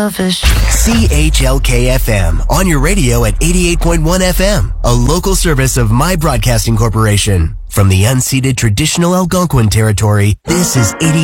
selfish. CHLK-FM, on your radio at 88.1 FM, a local service of My Broadcasting Corporation. From the unceded traditional Algonquin territory, this is 88.